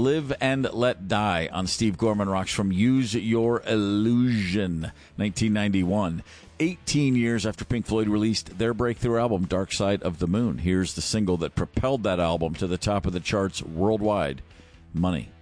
Live and Let Die on Steve Gorman Rocks from Use Your Illusion, 1991. 18 years after Pink Floyd released their breakthrough album, Dark Side of the Moon. Here's the single that propelled that album to the top of the charts worldwide, Money.